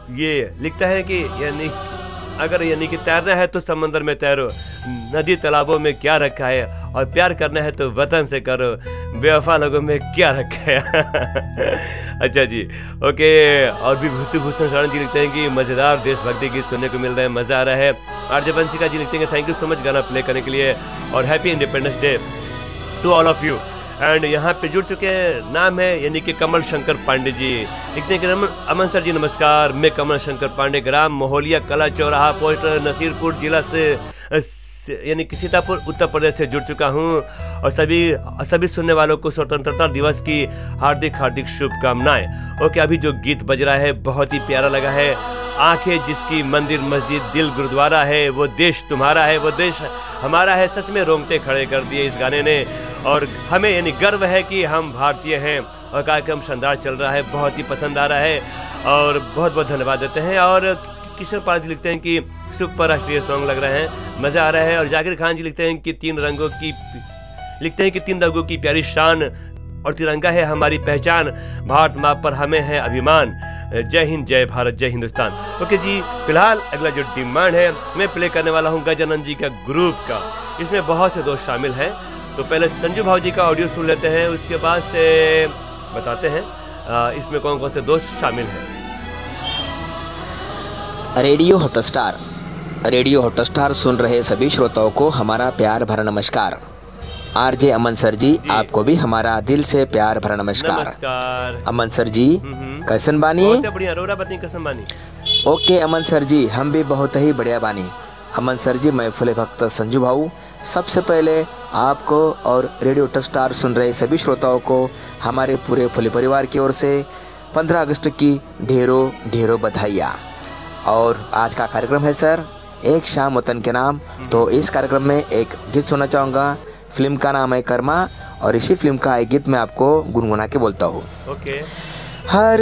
ये लिखता है कि यानी कि तैरना है तो समंदर में तैरो, नदी तालाबों में क्या रखा है, और प्यार करना है तो वतन से करो, बेवफा लोगों में क्या रखा है। अच्छा जी, ओके। और भी विभूतिभूषण शरण जी लिखते हैं कि मज़ेदार देशभक्ति गीत सुनने को मिल रहा है, मज़ा आ रहा है। आरजे बंशिका जी लिखते हैं थैंक यू सो मच गाना प्ले करने के लिए, और happy independence day to all of you. And यहाँ पे जुड़ चुके हैं, नाम है यानी कि कमल शंकर पांडे जी लिखते हैं कि अमन सर जी नमस्कार, मैं कमल शंकर पांडे, ग्राम मोहलिया कला चौराहा, पोस्ट नसीरपुर जिला से यानी कि सीतापुर उत्तर प्रदेश से जुड़ चुका हूँ, और सभी सुनने वालों को स्वतंत्रता दिवस की हार्दिक हार्दिक शुभकामनाएं। ओके, अभी जो गीत बज रहा है बहुत ही प्यारा लगा है। आंखें जिसकी मंदिर मस्जिद दिल गुरुद्वारा है, वो देश तुम्हारा है, वो देश हमारा है, सच में रोंगटे खड़े कर दिए इस गाने ने। और हमें यानी गर्व है कि हम भारतीय हैं, और कार्यक्रम शानदार चल रहा है, बहुत ही पसंद आ रहा है, और बहुत बहुत धन्यवाद देते हैं। और किशोर पाल जी लिखते हैं कि सुपर राष्ट्रीय सॉन्ग लग रहे हैं, मज़ा आ रहा है। और जाकिर खान जी लिखते हैं कि तीन रंगों की प्यारी शान, और तिरंगा है हमारी पहचान, भारत माँ पर हमें है अभिमान, जय हिंद जय भारत जय हिंदुस्तान। ओके जी, फिलहाल अगला जो डिमांड है मैं प्ले करने वाला हूँ गजानन जी का ग्रुप का, इसमें बहुत से दोस्त शामिल हैं। तो पहले संजू भाव जी का ऑडियो सुन लेते हैं, उसके बाद से बताते हैं इसमें कौन कौन से दोस्त शामिल हैं। रेडियो हॉटस्टार सुन रहे सभी श्रोताओं को हमारा प्यार भरा नमस्कार। आरजे अमन सर जी आपको भी हमारा दिल से प्यार भरा नमस्कार। अमन सर जी कैसन बानी? बढ़िया, रोरा बतनी कैसन बानी? ओके अमन सर जी, हम भी बहुत ही बढ़िया बानी। अमन सर जी, मैं फुले भक्त संजू भाऊ, सबसे पहले आपको और रेडियो हॉटस्टार सुन रहे सभी श्रोताओं को हमारे पूरे फुले परिवार की ओर से 15 अगस्त की ढेरों ढेरों बधाइयाँ। और आज का कार्यक्रम है सर एक शाम वतन के नाम, तो इस कार्यक्रम में एक गीत सुनना चाहूँगा। फिल्म का नाम है कर्मा, और इसी फिल्म का एक गीत मैं आपको गुनगुना के बोलता हूँ। ओके। हर